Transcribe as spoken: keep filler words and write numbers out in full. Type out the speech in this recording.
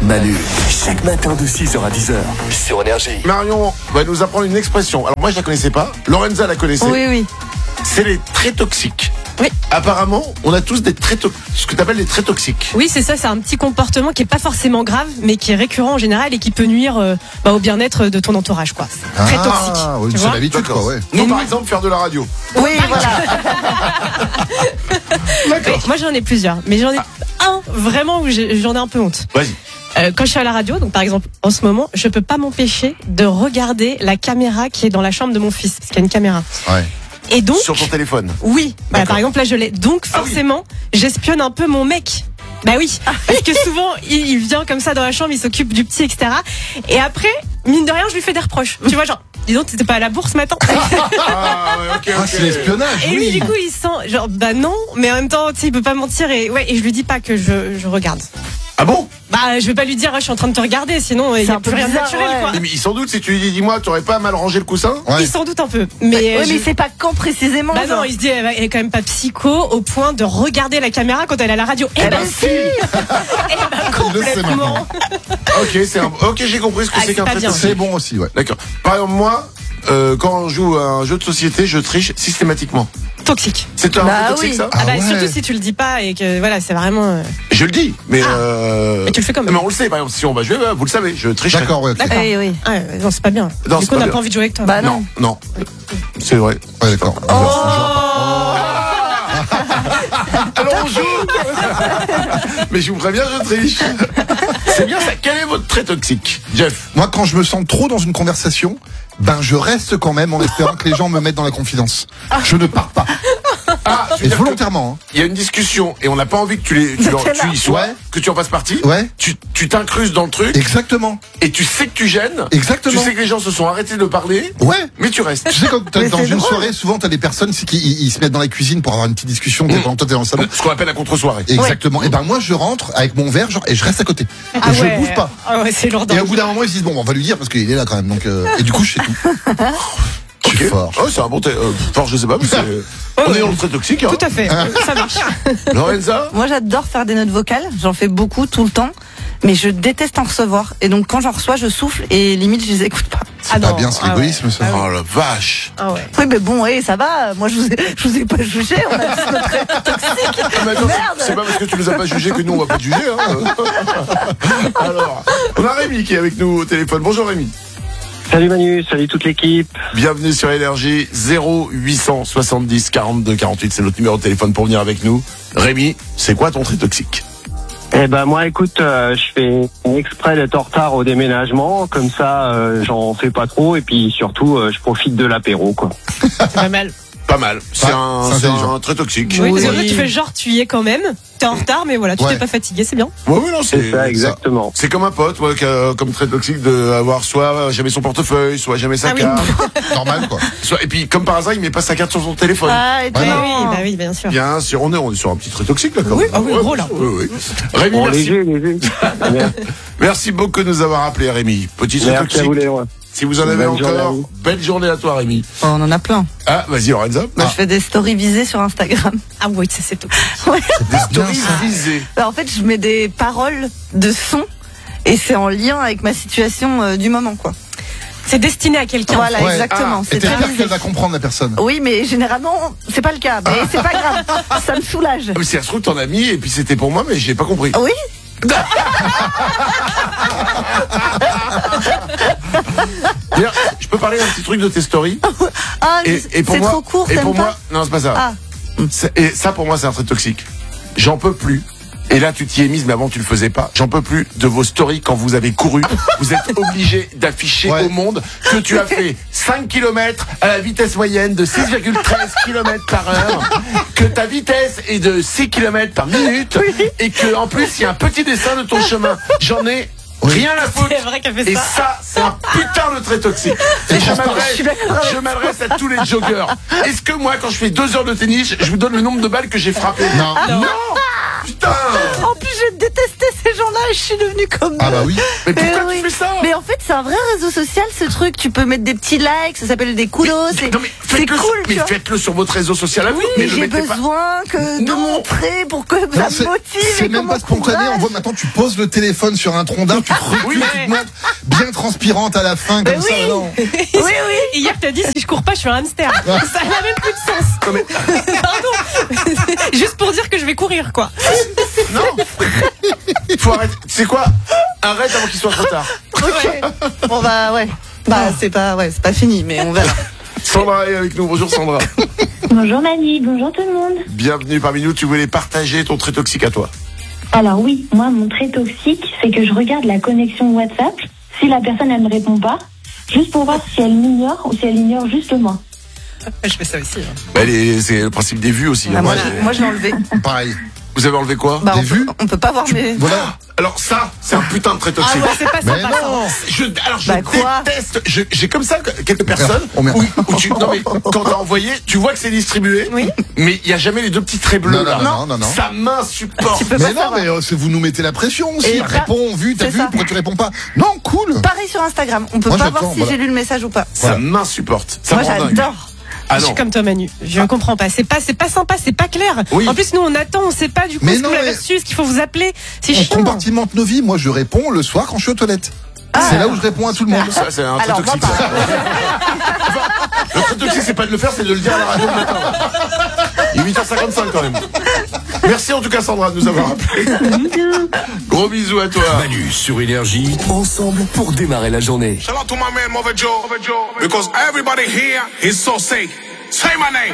Manu, chaque matin de six heures à dix heures sur Énergie. Marion va nous apprendre une expression. Alors moi je la connaissais pas, Lorenza la connaissait. Oui, oui. C'est les traits toxiques. Oui. Apparemment, on a tous des traits to- ce que tu appelles les traits toxiques. Oui, c'est ça, c'est un petit comportement qui est pas forcément grave, mais qui est récurrent en général et qui peut nuire euh, bah, au bien-être de ton entourage, quoi. C'est très toxique. Ah, oui, tu c'est vois l'habitude, quoi, ouais. Nous Et par nous- exemple faire de la radio. Oui, voilà. D'accord. Oui, moi j'en ai plusieurs, mais j'en ai un vraiment où j'ai- j'en ai un peu honte. Vas-y. Euh, quand je suis à la radio, donc par exemple en ce moment, je peux pas m'empêcher de regarder la caméra qui est dans la chambre de mon fils, parce qu'il y a une caméra. Ouais. Et donc, Sur ton téléphone. oui, voilà, D'accord. par exemple là je l'ai. Donc Ah oui. forcément, j'espionne un peu mon mec. Bah oui, parce que souvent il, il vient comme ça dans la chambre, il s'occupe du petit, et cetera. Et après, mine de rien, je lui fais des reproches. Tu vois, genre, dis donc, t'étais pas à la bourse ce matin. Ah ouais, ok, Ah, ok. c'est l'espionnage, Et lui, oui. du coup, il sent, genre, bah non, mais en même temps, tu sais, il peut pas mentir et ouais, et je lui dis pas que je, je regarde. Ah bon? Bah, je vais pas lui dire, ah, je suis en train de te regarder, sinon il y C'est a un peu plus rien de bizarre, naturel, ouais. quoi. Mais il s'en doute si tu lui dis, dis-moi, t'aurais pas mal rangé le coussin? Ouais. Il s'en doute un peu, mais, Oui, je- mais c'est pas quand précisément. bah non, genre. il se dit, elle elle est quand même pas psycho au point de regarder la caméra quand elle est à la radio. Eh, Eh ben ben si. Eh ben Il le sait complètement. maintenant. Ok, c'est un... ok, j'ai compris ce que Ah, c'est c'est qu'un pas trait bien. toxique. C'est bon aussi, ouais. D'accord. Par exemple, moi, euh, quand on joue à un jeu de société, je triche systématiquement. Toxique. C'est un Bah trait toxique, oui. ça? Ah, Ah bah ouais. surtout si tu le dis pas et que voilà, c'est vraiment. euh, Je le dis, mais Ah. euh... Mais tu le fais quand même. Mais on le sait, par exemple, si on va jouer, bah, vous le savez, je triche. D'accord, ouais, ok. D'accord. Eh oui. Ah, non, c'est pas bien. Non, du c'est coup, on pas n'a bien. pas envie de jouer avec toi. Bah Non, non. non. C'est vrai. Ouais, d'accord. Alors on joue. Mais je vous préviens, je triche. C'est bien ça. Quel est votre trait toxique, Jeff? Moi, quand je me sens trop dans une conversation, ben je reste quand même en espérant que les gens me mettent dans la confidence. Je ne pars pas. Ah, tu veux Et dire que volontairement. il y a une discussion et on n'a pas envie que tu, les, tu, leur- T'es tu là. y sois, Ouais. que tu en fasses partie. Hein. Ouais. Tu tu t'incrustes dans le truc Exactement. et tu sais que tu gênes. Exactement. Tu sais que les gens se sont arrêtés de parler, Ouais. mais tu restes. Tu sais, quand t'es Mais dans c'est une drôle. soirée, souvent t'as des personnes c'est qui ils, ils se mettent dans la cuisine pour avoir une petite discussion pendant que toi t'es dans le salon. Ce qu'on appelle la contre-soirée. Exactement. Et ben moi je rentre avec mon verre genre, et je reste à côté. Ah et je ouais. bouge pas. Ah ouais, c'est lourd. Et au bout d'un moment ils se disent bon on va lui dire parce qu'il est là quand même donc euh, et du coup je sais tout. Je suis Ok. fort. Oh, c'est un bon trait. euh, fort, je sais pas, mais c'est. On est dans le trait toxique. Hein. Tout à fait, ça marche. Lorenza? Moi, j'adore faire des notes vocales. J'en fais beaucoup tout le temps. Mais je déteste en recevoir. Et donc, quand j'en reçois, je souffle et limite, je les écoute pas. C'est Ah pas non. bien, c'est Ah l'égoïsme ça. ouais. Oh la vache. Ah ouais. Oui, mais bon, ouais, ça va. Moi, je vous ai, je vous ai pas jugé. On a tous notre trait toxique. Ah, mais attends, Merde. c'est- c'est pas parce que tu nous as pas jugés que nous on va pas te juger. Hein. Alors, on a Rémi qui est avec nous au téléphone. Bonjour Rémi. Salut Manu, salut toute l'équipe. Bienvenue sur Énergie. Zéro huit cent soixante-dix quarante-deux quarante-huit, c'est notre numéro de téléphone pour venir avec nous. Rémi, c'est quoi ton trait toxique? Eh ben moi écoute, euh, je fais exprès d'être en retard au déménagement, comme ça euh, j'en fais pas trop et puis surtout euh, je profite de l'apéro quoi. C'est pas mal. Pas mal. C'est Ouais, un, c'est c'est intelligent. un trait toxique. Oui, parce que Oui. là, tu fais genre, tu y es quand même. T'es en retard, mais voilà, tu Ouais. t'es pas fatigué, c'est bien. Ouais, ouais, non, C'est ça exactement. C'est comme un pote, ouais, qui a comme trait toxique de avoir soit jamais son portefeuille, soit jamais sa Ah oui. carte. Normal quoi. Soit, et puis, comme par hasard, il met pas sa carte sur son téléphone. Ah, et toi, Ouais, Ah non. oui, bah oui, bien sûr. Bien sûr, on est, on est sur un petit trait toxique, là, quand Oui, même. ah oui, Ouais, gros, là. oui, oui. Rémi, Bon, merci. léger, léger. Merci beaucoup de nous avoir appelé, Rémi. Petit trait Merci à toxique. vous les rois. Si vous en avez Bonne journée à encore, vous. belle journée à toi, Rémi. Oh, on en a plein. Ah, vas-y, Lorenza. Moi, je fais des stories visées sur Instagram. Ah oui, ça c'est tout. Ouais. Des stories bien, ça. visées. Bah, en fait, je mets des paroles de son et c'est en lien avec ma situation euh, du moment, quoi. C'est destiné à quelqu'un. Voilà, Ouais. exactement. Ah, Et c'est très t'espères visé. qu'elle va comprendre la personne. Oui, mais généralement, c'est pas le cas. Mais c'est pas grave. Ça me soulage. Ah, mais si ça se trouve, t'en as mis, et puis c'était pour moi, mais j'ai pas compris. Oui. D'ailleurs, je peux parler d'un petit truc de tes stories? Ah, Et, et pour c'est moi, trop court, et t'aimes pour pas moi, non, c'est pas ça. Ah. C'est- Et ça, pour moi, c'est un trait toxique. J'en peux plus. Et là, tu t'y es mise, mais avant, tu le faisais pas. J'en peux plus de vos stories quand vous avez couru. Vous êtes obligé d'afficher Ouais. au monde que tu as fait cinq kilomètres à la vitesse moyenne de six virgule treize kilomètres par heure, que ta vitesse est de six kilomètres par minute, et que, en plus, il y a un petit dessin de ton chemin. J'en ai rien à foutre. C'est vrai qu'elle fait Et ça. ça, c'est un putain de trait toxique. Et je m'adresse, suis d'accord avec je m'adresse à tous les joggeurs. Est-ce que moi, quand je fais deux heures de tennis, je vous donne le nombre de balles que j'ai frappées? Non. Non. Putain. En plus, je détestais ces ces gens-là et je suis devenue comme Ah eux. bah oui. Mais pourquoi Eh tu oui. fais ça? Mais en fait, c'est un vrai réseau social, ce truc. Tu peux mettre des petits likes, ça s'appelle des coulos. C'est Non, mais c'est faites-le cool, sur- tu mais vois. faites-le sur votre réseau social à vous. mais Mais le j'ai mettez pas. besoin que de Non. montrer pour que Non, ça c'est- me motive. C'est et même comment pas spontané. courage. On voit maintenant, tu poses le téléphone sur un tronc d'arbre, tu te recules, Oui, tu te montres bien transpirante à la fin, comme Mais ça. oui. Non. Oui, oui. Et hier, t'as dit, si je cours pas, je suis un hamster. Ça n'a même plus de sens. Non, mais- Pardon. Juste pour dire que je vais courir, quoi. Non. Faut arrêter. C'est quoi? Arrête avant qu'il soit trop tard. Ok. Bon bah ouais. Bah c'est pas ouais, c'est pas fini, mais on verra. Sandra est avec nous. Bonjour Sandra. Bonjour Mani, bonjour tout le monde. Bienvenue parmi nous. Tu voulais partager ton trait toxique à toi. Alors oui, moi mon trait toxique, c'est que je regarde la connexion WhatsApp. Si la personne elle me répond pas, juste pour voir si elle m'ignore ou si elle ignore juste moi. Je fais ça aussi. hein. Bah, les- c'est le principe des vues aussi. Ah, hein. moi, Ouais. je- moi je l'ai enlevé. Pareil. Vous avez enlevé quoi? Bah Des on peut, vues on peut pas voir mes. Voilà. Alors ça, c'est un putain de trait Ah toxique. ouais, c'est pas Mais sympa. ça. non. Je, alors je Bah, quoi déteste. je- J'ai comme ça quelques personnes Oh, merde. où, où tu, non mais quand t'as envoyé, tu vois que c'est distribué. Oui. Mais il y a jamais les deux petits traits bleus Non, là. non, non, non, non. Ça m'insupporte. Tu peux Mais pas non, savoir. mais euh, c'est- vous nous mettez la pression aussi. Et pas- Réponds, vu, t'as c'est vu, ça. pourquoi tu réponds pas? Non, cool. Pareil sur Instagram, on peut Moi, pas j'attends, voir si voilà. j'ai lu le message ou pas. Ça m'insupporte. Ça Moi me rend dingue. j'adore. Ah Je non. suis comme toi, Manu. Je ne comprends pas. C'est pas, c'est pas sympa, c'est pas clair. Oui. En plus, nous, on attend, on sait pas du coup Mais ce que non, vous l'avez mais- reçu, ce qu'il faut vous appeler. C'est On chiant. compartimente nos vies. Moi, je réponds le soir quand je suis aux toilettes. C'est là où je réponds à tout le monde. Ça, c'est un trait Alors, moi, toxique. ça. Enfin, le trait toxique, c'est pas de le faire, c'est de le dire à la radio le matin. Il est huit heures cinquante-cinq quand même. Merci en tout cas Sandra de nous avoir appelé. Gros bisous à toi. Manu sur Énergie, ensemble pour démarrer la journée. Shout out to my man Mother Joe, because everybody here is so sick. Say my name.